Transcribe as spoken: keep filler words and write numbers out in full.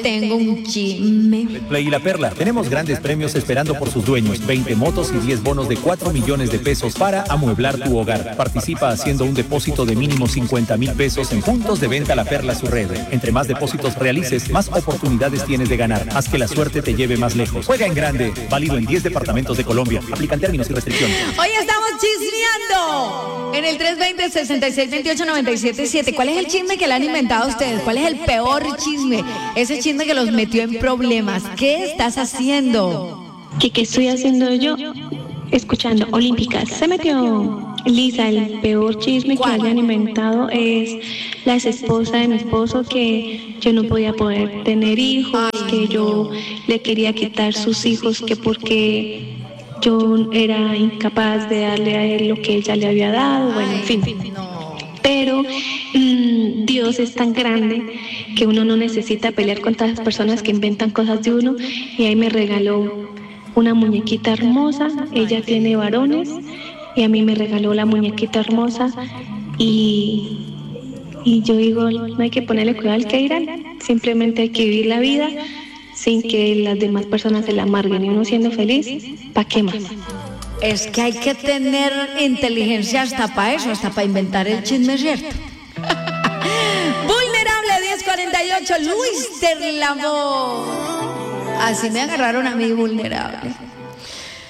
tengo un chisme. Play y La Perla, tenemos grandes premios esperando por sus dueños, veinte motos y diez bonos de cuatro millones de pesos para amueblar tu hogar. Participa haciendo un depósito de mínimo cincuenta mil pesos en puntos de venta La Perla, su red. Entre más depósitos realices, más oportunidades tienes de ganar. Haz que la suerte te lleve más lejos. Juega en grande, válido en diez departamentos de Colombia. Aplican términos y restricciones. Hoy estamos chismeando en el tres veinte, sesenta y seis veintiocho, noventa y siete siete. ¿Cuál es el chisme que le han inventado a ustedes? ¿Cuál es el peor chisme? Ese chisme que los metió en problemas. ¿Qué estás haciendo? ¿Qué, qué estoy haciendo yo? Escuchando Olímpicas. Se metió Lisa. El peor chisme que hayan inventado es la ex esposa de mi esposo, que yo no podía poder tener hijos, que yo le quería quitar sus hijos, que porque yo era incapaz de darle a él lo que ella le había dado. Bueno, en fin. Pero mmm, Dios es tan grande que uno no necesita pelear con todas las personas que inventan cosas de uno. Y ahí me regaló una muñequita hermosa. Ella tiene varones y a mí me regaló la muñequita hermosa. Y, y yo digo, no hay que ponerle cuidado al que dirán, simplemente hay que vivir la vida sin que las demás personas se la amarguen, y uno siendo feliz, ¿para qué más? Es que hay que tener inteligencia hasta para eso, hasta para inventar el chisme, ¿cierto? Vulnerable diez cuarenta y ocho, Luis Terlamó. Así me agarraron a mí, vulnerable.